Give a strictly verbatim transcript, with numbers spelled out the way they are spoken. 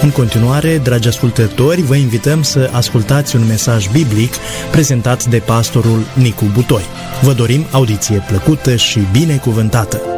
În continuare, dragi ascultători, vă invităm să ascultați un mesaj biblic prezentat de pastorul Nicu Butoi. Vă dorim audiție plăcută și binecuvântată!